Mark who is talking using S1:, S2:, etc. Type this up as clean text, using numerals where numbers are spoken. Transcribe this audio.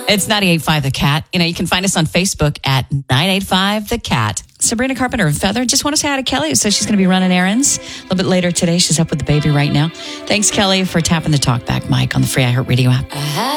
S1: It's 98.5 The Cat. You can find us on Facebook at 985 The Cat. Sabrina Carpenter of Feather. Just want to say hi to Kelly, who says she's going to be running errands a little bit later today. She's up with the baby right now. Thanks, Kelly, for tapping the talkback mic on the free iHeartRadio app.